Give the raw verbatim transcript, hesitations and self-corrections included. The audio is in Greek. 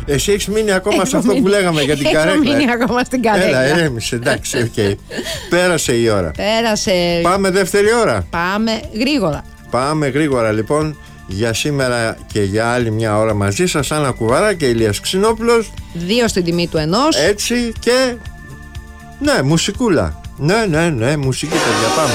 Εσύ έχεις μείνει ακόμα σε αυτό που λέγαμε για την καρέκλα. Έχω μείνει ακόμα στην καρέκλα. Έλα, ηρέμησε, εντάξει, οκ. Okay. Πέρασε η ώρα. Πέρασε. Πάμε δεύτερη ώρα. Πάμε γρήγορα. Πάμε γρήγορα λοιπόν. Για σήμερα και για άλλη μια ώρα μαζί σας, Άννα Κουβαρά και Ηλίας Ξινόπουλος. Δύο στην τιμή του ενός. Έτσι και ναι, μουσικούλα. Ναι, ναι, ναι, μουσική, παιδιά, πάμε.